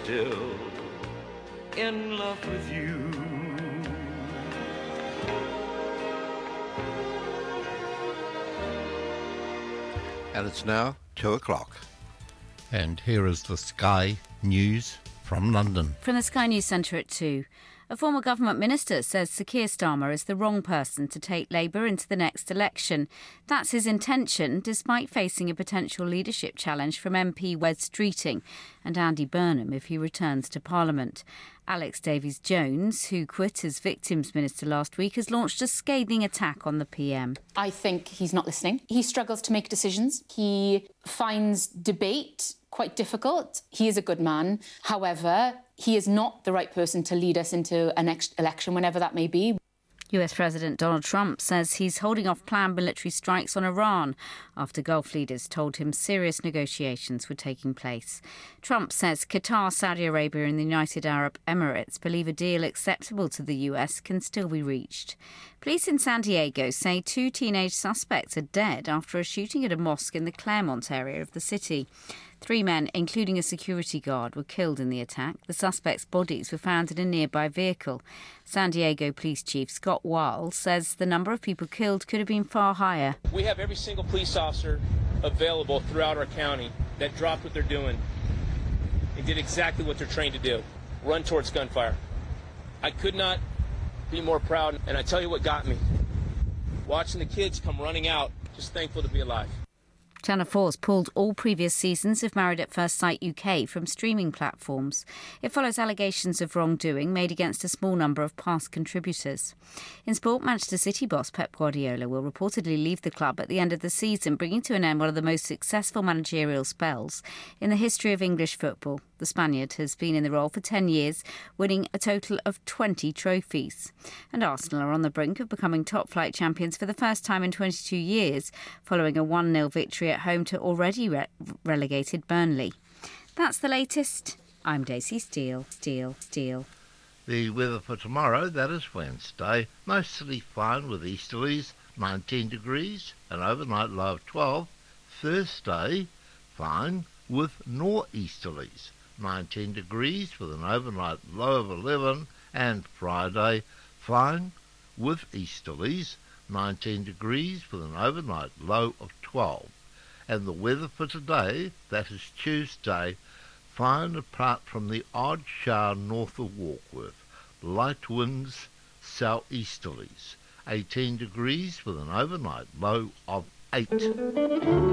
still in love with you. And it's now 2 o'clock. And here is the Sky News from London. From the Sky News Centre at 2. A former government minister says Sir Keir Starmer is the wrong person to take Labour into the next election. That's his intention, despite facing a potential leadership challenge from MP Wes Streeting and Andy Burnham if he returns to Parliament. Alex Davies-Jones, who quit as Victims Minister last week, has launched a scathing attack on the PM. I think he's not listening. He struggles to make decisions. He finds debate quite difficult. He is a good man. However, he is not the right person to lead us into a next election, whenever that may be. US President Donald Trump says he's holding off planned military strikes on Iran after Gulf leaders told him serious negotiations were taking place. Trump says Qatar, Saudi Arabia and the United Arab Emirates believe a deal acceptable to the US can still be reached. Police in San Diego say 2 teenage suspects are dead after a shooting at a mosque in the Claremont area of the city. 3 men, including a security guard, were killed in the attack. The suspects' bodies were found in a nearby vehicle. San Diego Police Chief Scott Wild says the number of people killed could have been far higher. We have every single police officer available throughout our county that dropped what they're doing and did exactly what they're trained to do, run towards gunfire. I could not be more proud, and I tell you what got me. Watching the kids come running out, just thankful to be alive. Channel 4's pulled all previous seasons of Married at First Sight UK from streaming platforms. It follows allegations of wrongdoing made against a small number of past contributors. In sport, Manchester City boss Pep Guardiola will reportedly leave the club at the end of the season, bringing to an end one of the most successful managerial spells in the history of English football. The Spaniard has been in the role for 10 years, winning a total of 20 trophies. And Arsenal are on the brink of becoming top-flight champions for the first time in 22 years, following a 1-0 victory at home to already relegated Burnley. That's the latest. I'm Daisy Steele. The weather for tomorrow, that is Wednesday, mostly fine with easterlies, 19 degrees, an overnight low of 12. Thursday, fine with nor'easterlies, 19 degrees with an overnight low of 11, and Friday, fine with easterlies, 19 degrees with an overnight low of 12. And the weather for today, that is Tuesday, fine apart from the odd shower north of Warkworth, light winds southeasterlies, 18 degrees with an overnight low of 8.